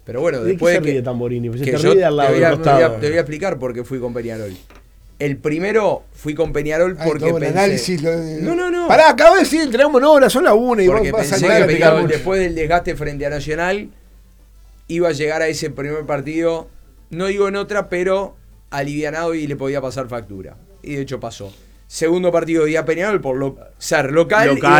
Pero bueno, ¿De después qué de se ríe que, Tamborini? Pues se que te yo ríe al lado del costado. te voy a explicar por qué fui con Peñarol. El primero fui con Peñarol Hay porque todo un pensé... análisis. No. Pará, acabo de decir, entregamos una hora, son las 1 y Porque vas a pensé entrar que a explicar Peñarol, mucho. después del desgaste frente a Nacional, iba a llegar a ese primer partido, no digo en otra, pero alivianado y le podía pasar factura. Y de hecho pasó. Segundo partido de Peñarol por ser local